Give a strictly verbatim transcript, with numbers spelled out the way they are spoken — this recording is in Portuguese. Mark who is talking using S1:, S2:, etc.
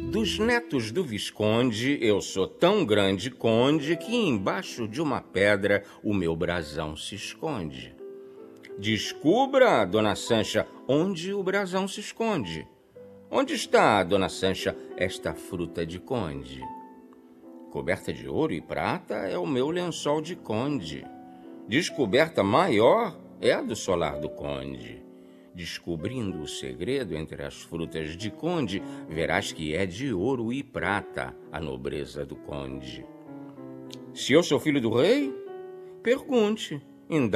S1: Dos netos do Visconde, eu sou tão grande conde que embaixo de uma pedra o meu brasão se esconde. Descubra, dona Sancha, onde o brasão se esconde. Onde está, dona Sancha, esta fruta de conde? Coberta de ouro e prata é o meu lençol de conde. Descoberta maior é a do solar do conde. Descobrindo o segredo entre as frutas de conde, verás que é de ouro e prata a nobreza do conde. Se eu sou filho do rei, pergunte,